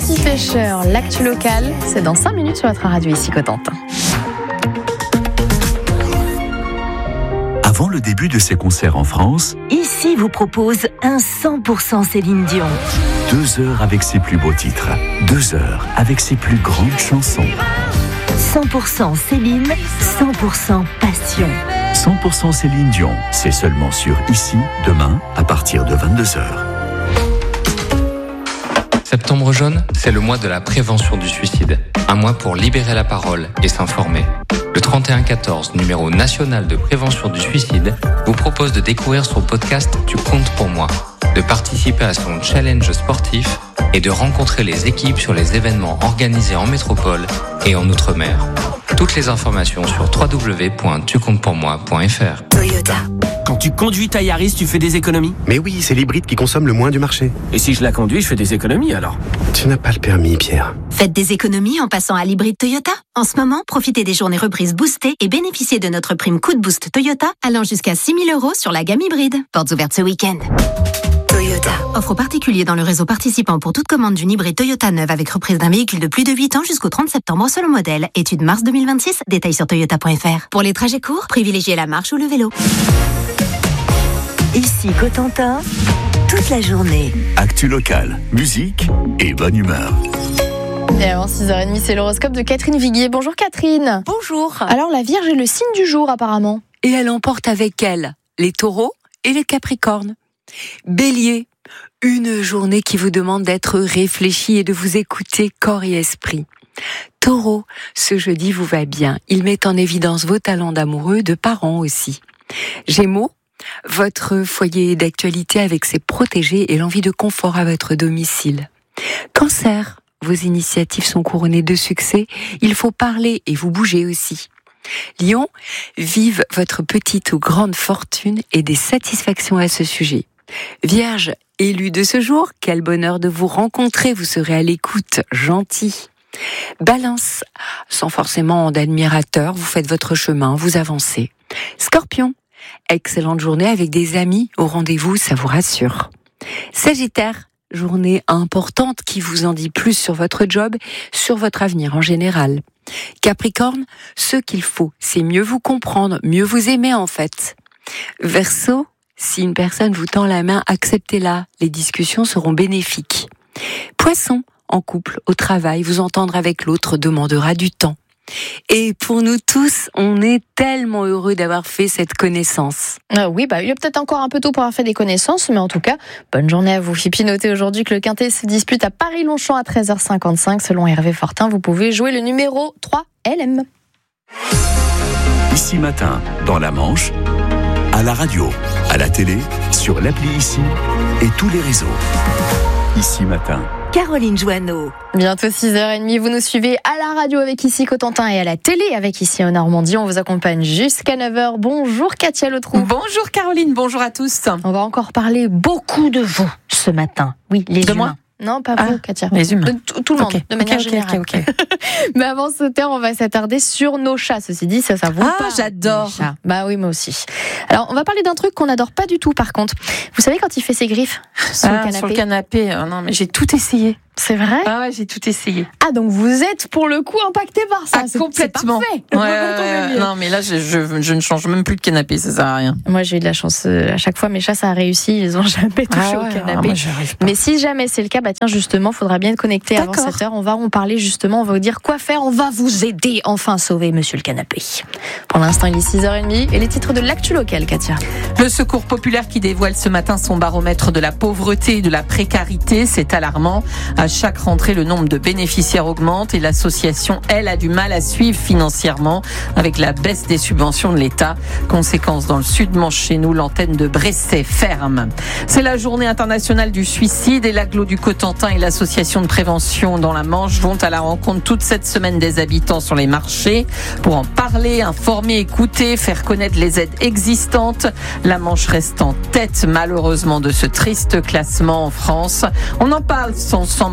Petit Pêcheur, l'actu locale, c'est dans 5 minutes sur votre radio ici Cotentin. Avant le début de ses concerts en France, Ici vous propose un 100% Céline Dion. 2 heures avec ses plus beaux titres, 2 heures avec ses plus grandes chansons. 100% Céline, 100% passion. 100% Céline Dion, c'est seulement sur Ici, demain, à partir de 22h. Septembre jaune, c'est le mois de la prévention du suicide. Un mois pour libérer la parole et s'informer. Le 3114, numéro national de prévention du suicide, vous propose de découvrir son podcast Tu comptes pour moi, de participer à son challenge sportif et de rencontrer les équipes sur les événements organisés en métropole et en Outre-mer. Toutes les informations sur www.tucomptespourmoi.fr. Toyota. Quand tu conduis ta Yaris, tu fais des économies? Mais oui, c'est l'hybride qui consomme le moins du marché. Et si je la conduis, je fais des économies alors? Tu n'as pas le permis, Pierre. Faites des économies en passant à l'hybride Toyota. En ce moment, profitez des journées reprises boostées et bénéficiez de notre prime coup de boost Toyota allant jusqu'à 6 000 € sur la gamme hybride. Portes ouvertes ce week-end. Toyota. Offre aux particuliers dans le réseau participant pour toute commande d'une hybride Toyota neuve avec reprise d'un véhicule de plus de 8 ans jusqu'au 30 septembre selon modèle. Étude mars 2026. Détails sur toyota.fr. Pour les trajets courts, privilégiez la marche ou le vélo. Ici Cotentin, toute la journée. Actu locale, musique et bonne humeur. Et avant 6h30, c'est l'horoscope de Catherine Viguier. Bonjour Catherine. Bonjour. Alors la Vierge est le signe du jour apparemment. Et elle emporte avec elle les taureaux et les capricornes. Bélier, une journée qui vous demande d'être réfléchi et de vous écouter corps et esprit. Taureau, ce jeudi vous va bien. Il met en évidence vos talents d'amoureux, de parents aussi. Gémeaux, votre foyer d'actualité avec ses protégés et l'envie de confort à votre domicile. Cancer, vos initiatives sont couronnées de succès. Il faut parler et vous bouger aussi. Lion, vive votre petite ou grande fortune et des satisfactions à ce sujet. Vierge, élu de ce jour, quel bonheur de vous rencontrer, vous serez à l'écoute, gentil. Balance, sans forcément d'admirateurs, vous faites votre chemin, vous avancez. Scorpion, excellente journée avec des amis au rendez-vous, ça vous rassure. Sagittaire, journée importante qui vous en dit plus sur votre job, sur votre avenir en général. Capricorne, ce qu'il faut, c'est mieux vous comprendre, mieux vous aimer en fait. Verseau, si une personne vous tend la main, acceptez-la, les discussions seront bénéfiques. Poisson, en couple, au travail, vous entendre avec l'autre demandera du temps. Et pour nous tous, on est tellement heureux d'avoir fait cette connaissance. Oui, il est peut-être encore un peu tôt pour avoir fait des connaissances, mais en tout cas, bonne journée à vous. Et puis notez aujourd'hui que le Quintet se dispute à Paris-Longchamp à 13h55. Selon Hervé Fortin, vous pouvez jouer le numéro 3 LM. Ici matin, dans la Manche, à la radio, à la télé, sur l'appli Ici et tous les réseaux. Ici matin. Caroline Joanneau. Bientôt 6h30, vous nous suivez à la radio avec Ici Cotentin et à la télé avec Ici en Normandie. On vous accompagne jusqu'à 9h. Bonjour Katia Letroux. Bonjour Caroline, bonjour à tous. On va encore parler beaucoup de vous ce matin. Oui, les humains. Moi non, pas vous, Katia. Les humains. Tout le monde, de manière générale. Okay. Mais avant ce terme, on va s'attarder sur nos chats. Ceci dit, ça vous parle. Ah, j'adore. Bah oui, moi aussi. Alors, on va parler d'un truc qu'on n'adore pas du tout, par contre. Vous savez, quand il fait ses griffes sur le canapé. Sur le canapé, non, mais j'ai tout essayé. C'est vrai? Ah ouais, j'ai tout essayé. Ah, donc vous êtes pour le coup impacté par ça. Complètement. C'est parfait. Non, mais là, je ne change même plus de canapé, ça sert à rien. Moi, j'ai eu de la chance. À chaque fois, mes chats, ça a réussi. Ils n'ont jamais touché au canapé. Moi, j'arrive pas. Mais si jamais c'est le cas, tiens, justement, il faudra bien être connecté avant 7h. On va en parler justement. On va vous dire quoi faire. On va vous aider enfin à sauver monsieur le canapé. Pour l'instant, il est 6h30. Et les titres de l'actu locale, Katia. Le Secours populaire qui dévoile ce matin son baromètre de la pauvreté et de la précarité. C'est alarmant. À chaque rentrée, le nombre de bénéficiaires augmente et l'association, elle, a du mal à suivre financièrement avec la baisse des subventions de l'État. Conséquence, dans le Sud-Manche chez nous, l'antenne de Bresset ferme. C'est la journée internationale du suicide et l'agglo du Cotentin et l'association de prévention dans la Manche vont à la rencontre toute cette semaine des habitants sur les marchés pour en parler, informer, écouter, faire connaître les aides existantes. La Manche reste en tête malheureusement de ce triste classement en France. On en parle ensemble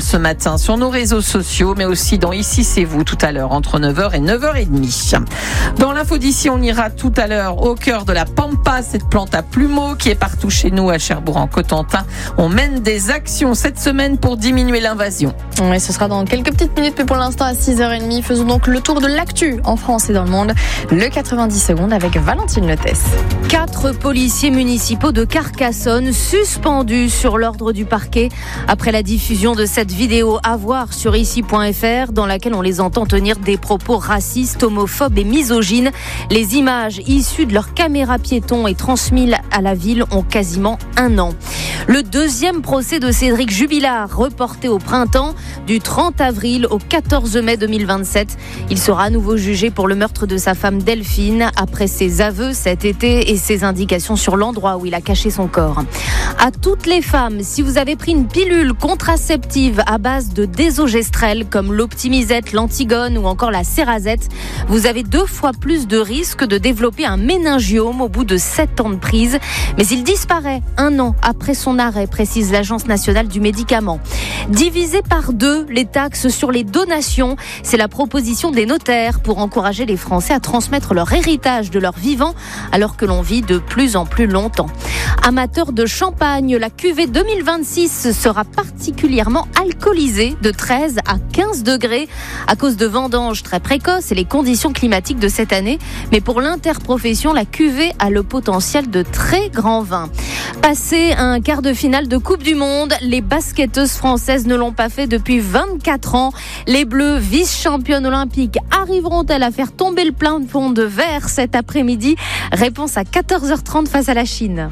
ensemble ce matin sur nos réseaux sociaux, mais aussi dans Ici c'est vous tout à l'heure, entre 9h et 9h30. Dans l'info d'ici, on ira tout à l'heure au cœur de la Pampa, cette plante à plumeaux qui est partout chez nous à Cherbourg-en-Cotentin. On mène des actions cette semaine pour diminuer l'invasion. Oui, ce sera dans quelques petites minutes, mais pour l'instant à 6h30. Faisons donc le tour de l'actu en France et dans le monde. Le 90 secondes avec Valentine Letès. 4 policiers municipaux de Carcassonne suspendus sur l'ordre du parquet après la diffusion de cette vidéo à voir sur ici.fr dans laquelle on les entend tenir des propos racistes, homophobes et misogynes. Les images issues de leurs caméras piétons et transmises à la ville ont quasiment 1 an. Le deuxième procès de Cédric Jubilard, reporté au printemps, du 30 avril au 14 mai 2027. Il sera à nouveau jugé pour le meurtre de sa femme Delphine, après ses aveux cet été et ses indications sur l'endroit où il a caché son corps. À toutes les femmes, si vous avez pris une pilule contraceptive à base de désogestrel, comme l'Optimisette, l'Antigone ou encore la Cerazette, vous avez 2 fois plus de risques de développer un méningiome au bout de 7 ans de prise. Mais il disparaît 1 an après son arrêt, précise l'Agence nationale du médicament. Diviser par 2 les taxes sur les donations, c'est la proposition des notaires pour encourager les Français à transmettre leur héritage de leur vivant alors que l'on vit de plus en plus longtemps. Amateurs de champagne, la cuvée 2026 sera particulièrement alcoolisée de 13 à 15 degrés à cause de vendanges très précoces et les conditions climatiques de cette année. Mais pour l'interprofession, la cuvée a le potentiel de très grands vins. Passé un quart de finale de Coupe du Monde, les basketteuses françaises ne l'ont pas fait depuis 24 ans. Les Bleus, vice-championnes olympiques, arriveront-elles à faire tomber le plafond de verre cet après-midi ? Réponse à 14h30 face à la Chine.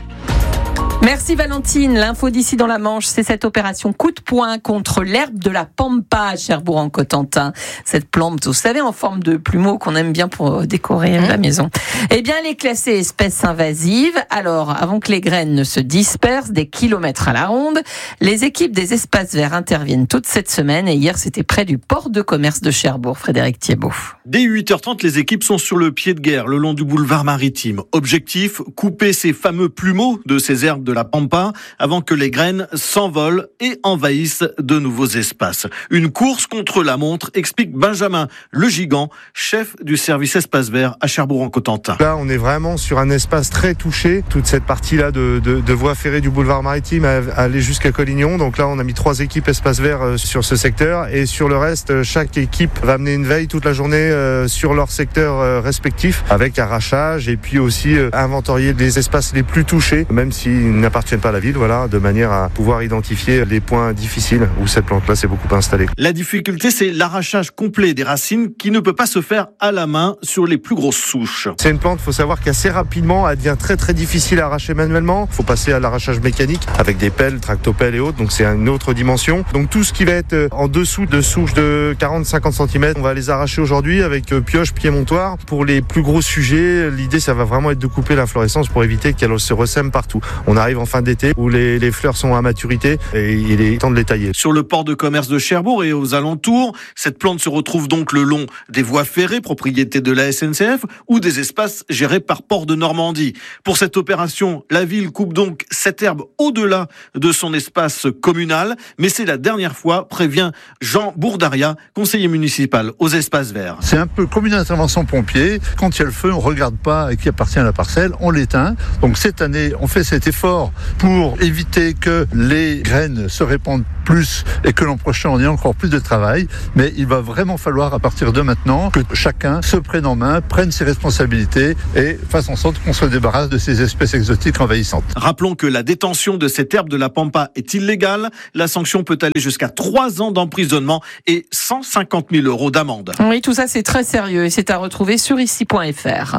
Merci Valentine. L'info d'ici dans la Manche, c'est cette opération coup de poing contre l'herbe de la Pampa à Cherbourg-en-Cotentin. Cette plante, vous savez, en forme de plumeau qu'on aime bien pour décorer la maison. Eh bien, elle est classée espèce invasive. Alors, avant que les graines ne se dispersent des kilomètres à la ronde, les équipes des espaces verts interviennent toute cette semaine. Et hier, c'était près du port de commerce de Cherbourg. Frédéric Thiebaud. Dès 8h30, les équipes sont sur le pied de guerre le long du boulevard maritime. Objectif, couper ces fameux plumeaux de ces herbes de la Pampa avant que les graines s'envolent et envahissent de nouveaux espaces. Une course contre la montre, explique Benjamin Le Gigant, chef du service espace vert à Cherbourg-en-Cotentin. Là, on est vraiment sur un espace très touché. Toute cette partie-là de voie ferrée du boulevard maritime aller jusqu'à Collignon. Donc là, on a mis 3 équipes espace vert sur ce secteur. Et sur le reste, chaque équipe va mener une veille toute la journée sur leur secteur respectif avec arrachage et puis aussi inventorier les espaces les plus touchés, même s'ils n'appartiennent pas à la ville, voilà, de manière à pouvoir identifier les points difficiles où cette plante-là s'est beaucoup installée. La difficulté, c'est l'arrachage complet des racines qui ne peut pas se faire à la main sur les plus grosses souches. C'est une plante, il faut savoir qu'assez rapidement, elle devient très très difficile à arracher manuellement. Il faut passer à l'arrachage mécanique avec des pelles, tractopelles et autres, donc c'est une autre dimension. Donc tout ce qui va être en dessous de souches de 40-50 cm, on va les arracher aujourd'hui avec pioche, pied montoir. Pour les plus gros sujets, l'idée, ça va vraiment être de couper l'inflorescence pour éviter qu'elle se ressème partout. On arrive en fin d'été où les fleurs sont à maturité et il est temps de les tailler. Sur le port de commerce de Cherbourg et aux alentours, cette plante se retrouve donc le long des voies ferrées, propriété de la SNCF, ou des espaces gérés par Port de Normandie. Pour cette opération, la ville coupe donc cette herbe au-delà de son espace communal, mais c'est la dernière fois, prévient Jean Bourdaria, conseiller municipal aux espaces verts. C'est un peu comme une intervention pompier. Quand il y a le feu, on ne regarde pas à qui appartient la parcelle, on l'éteint. Donc cette année, on fait cet effort pour éviter que les graines se répandent plus et que l'an prochain on ait encore plus de travail. Mais il va vraiment falloir à partir de maintenant que chacun se prenne en main, prenne ses responsabilités et fasse en sorte qu'on se débarrasse de ces espèces exotiques envahissantes. Rappelons que la détention de cette herbe de la Pampa est illégale. La sanction peut aller jusqu'à 3 ans d'emprisonnement et 150 000 € d'amende. Oui, tout ça c'est très sérieux et c'est à retrouver sur ici.fr.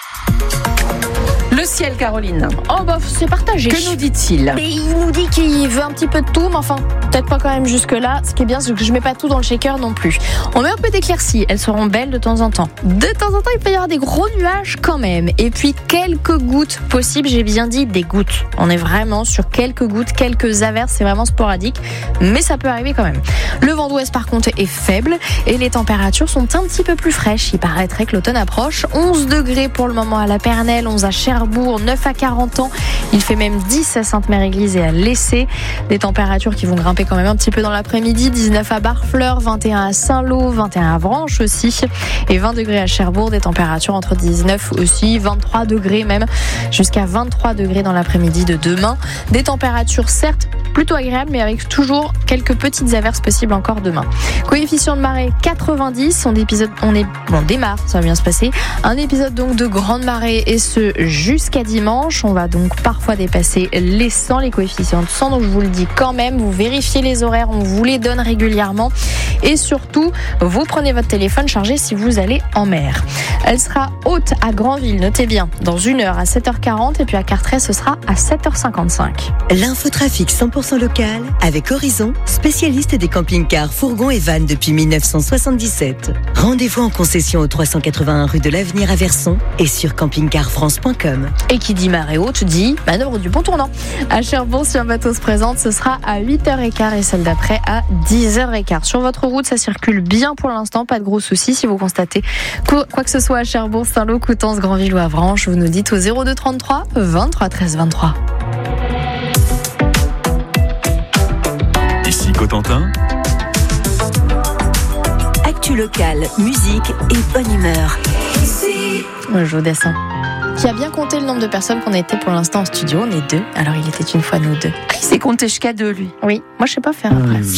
Le ciel, Caroline. Oh bah c'est partagé. Que nous dit-il ? Et il nous dit qu'il veut un petit peu de tout, mais enfin, peut-être pas quand même jusque-là. Ce qui est bien, c'est que je mets pas tout dans le shaker non plus. On met un peu d'éclaircies, elles seront belles de temps en temps. De temps en temps, il peut y avoir des gros nuages quand même. Et puis quelques gouttes possibles, j'ai bien dit des gouttes. On est vraiment sur quelques gouttes, quelques averses, c'est vraiment sporadique, mais ça peut arriver quand même. Le vent d'ouest par contre est faible et les températures sont un petit peu plus fraîches. Il paraîtrait que l'automne approche. 11 degrés pour le moment à La Pernelle, 11 à Cherbourg, Cherbourg, 9 à 40 ans. Il fait même 10 à Sainte-Mère-Église et à Lessay. Des températures qui vont grimper quand même un petit peu dans l'après-midi. 19 à Barfleur, 21 à Saint-Lô, 21 à Vranches aussi. Et 20 degrés à Cherbourg. Des températures entre 19 aussi, 23 degrés même, jusqu'à 23 degrés dans l'après-midi de demain. Des températures certes plutôt agréables, mais avec toujours quelques petites averses possibles encore demain. Coefficient de marée 90. On démarre, ça va bien se passer. Un épisode donc de grande marée et ce jusqu'à dimanche. On va donc parfois dépasser les 100, les coefficients de 100. Donc je vous le dis quand même, vous vérifiez les horaires, on vous les donne régulièrement. Et surtout, vous prenez votre téléphone chargé si vous allez en mer. Elle sera haute à Granville, notez bien, dans 1 heure à 7h40 et puis à Carteret, ce sera à 7h55. L'infotrafic 100% local avec Horizon, spécialiste des camping-cars, fourgons et vannes depuis 1977. Rendez-vous en concession au 381 rue de l'Avenir à Verson et sur campingcarfrance.com. Et qui dit marée haute dit manœuvre du pont tournant. À Cherbourg, si un bateau se présente, ce sera à 8h15 et celle d'après à 10h15. Sur votre route, ça circule bien pour l'instant, pas de gros soucis. Si vous constatez quoi que ce soit à Cherbourg, Saint-Lô, Coutances, Granville ou Avranches, vous nous dites au 02 33 23 13 23. Ici Cotentin. Actu locale, musique et bonne humeur. Moi, je vous descends. Qui a bien compté le nombre de personnes qu'on a été pour l'instant en studio? On est 2. Alors il était une fois nous 2. Il s'est compté jusqu'à 2, lui. Oui, moi je sais pas faire après.